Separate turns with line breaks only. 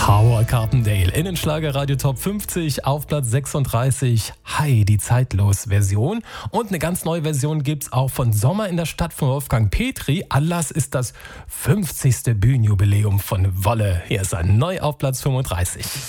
Howard Carpendale, Innenschlager Radio Top 50 auf Platz 36. Hi, die Zeitlos-Version. Und eine ganz neue Version gibt's auch von Sommer in der Stadt von Wolfgang Petri. Anlass ist das 50. Bühnenjubiläum von Wolle. Hier ist er neu auf Platz 35.